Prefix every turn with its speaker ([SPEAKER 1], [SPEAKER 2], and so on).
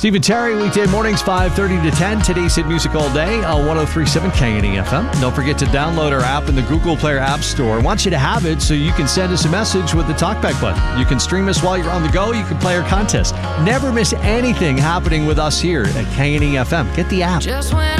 [SPEAKER 1] Steve and Terry, weekday mornings, 5:30 to 10. Today's hit music all day on 103.7 KNE FM. Don't forget to download our app in the Google Play App Store. I want you to have it so you can send us a message with the talkback button. You can stream us while you're on the go. You can play our contest. Never miss anything happening with us here at KNE FM. Get the app.